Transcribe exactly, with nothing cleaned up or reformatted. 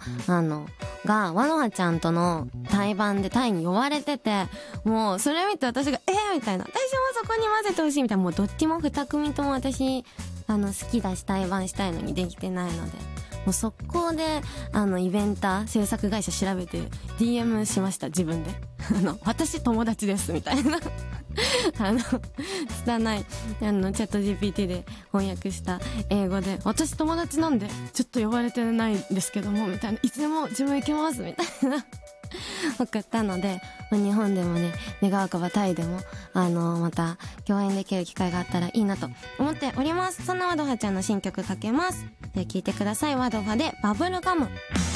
あのがわのはちゃんとの対バンでタイに呼ばれてて、もうそれ見て私がえーみたいな、私もそこに混ぜてほしいみたいな、もうどっちも二組とも私あの好きだし対バンしたいのにできてないので、もう速攻であのイベンター制作会社調べて ディーエム しました、自分であの私友達ですみたいなあの拙いあのチャット ジーピーティー で翻訳した英語で、私友達なんでちょっと呼ばれてないんですけどもみたいな、いつでも自分行けますみたいな送ったので、まあ、日本でもね願わくばタイでもあのまた共演できる機会があったらいいなと思っております。そんなワドハちゃんの新曲かけます。で聴いてください。ワドハでバブルガム。